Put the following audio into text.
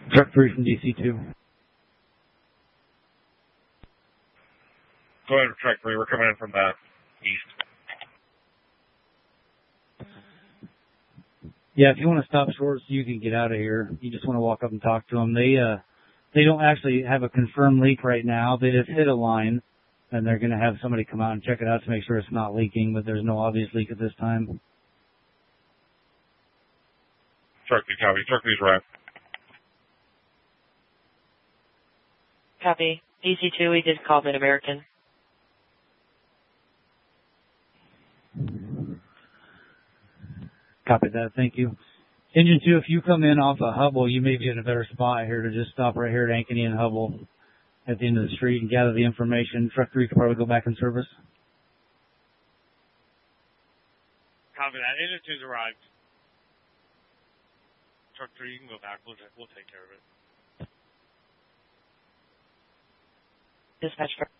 Truck 3 from DC2. Go ahead, Truck 3. We're coming in from the east. Yeah, if you want to stop short so you can get out of here, you just want to walk up and talk to them. They don't actually have a confirmed leak right now. They just hit a line, and they're going to have somebody come out and check it out to make sure it's not leaking, but there's no obvious leak at this time. Truck 3, copy. Truck 3's right. Copy. DC2, we did call Mid-American. Copy that. Thank you. Engine 2, if you come in off of Hubble, you may be in a better spot here to just stop right here at Ankeny and Hubble at the end of the street and gather the information. Truck 3 can probably go back in service. Copy that. Engine 2's arrived. Truck 3, you can go back. We'll take care of it. Dispatch.